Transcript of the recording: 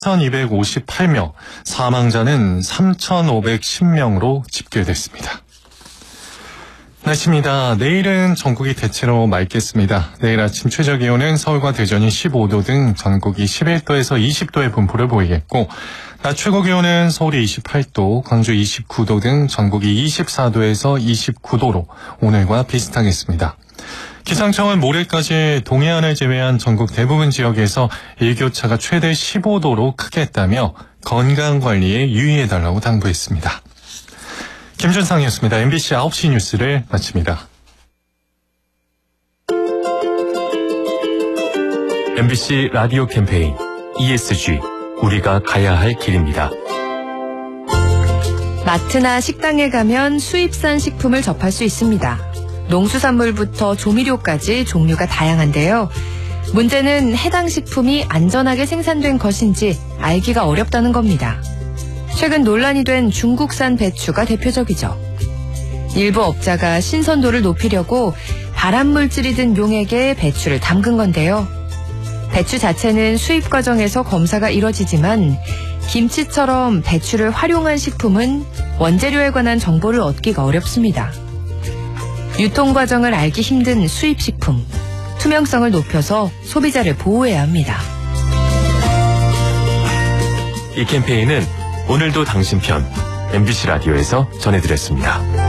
1,258명, 사망자는 3,510명으로 집계됐습니다. 날씨입니다. 내일은 전국이 대체로 맑겠습니다. 내일 아침 최저 기온은 서울과 대전이 15도 등 전국이 11도에서 20도의 분포를 보이겠고, 낮 최고 기온은 서울이 28도, 광주 29도 등 전국이 24도에서 29도로 오늘과 비슷하겠습니다. 기상청은 모레까지 동해안을 제외한 전국 대부분 지역에서 일교차가 최대 15도로 크겠다며 건강관리에 유의해달라고 당부했습니다. 김준상이었습니다. MBC 9시 뉴스를 마칩니다. MBC 라디오 캠페인 ESG, 우리가 가야 할 길입니다. 마트나 식당에 가면 수입산 식품을 접할 수 있습니다. 농수산물부터 조미료까지 종류가 다양한데요. 문제는 해당 식품이 안전하게 생산된 것인지 알기가 어렵다는 겁니다. 최근 논란이 된 중국산 배추가 대표적이죠. 일부 업자가 신선도를 높이려고 발암물질이 든 용액에 배추를 담근 건데요. 배추 자체는 수입 과정에서 검사가 이뤄지지만 김치처럼 배추를 활용한 식품은 원재료에 관한 정보를 얻기가 어렵습니다. 유통 과정을 알기 힘든 수입식품, 투명성을 높여서 소비자를 보호해야 합니다. 이 캠페인은 오늘도 당신 편 MBC 라디오에서 전해드렸습니다.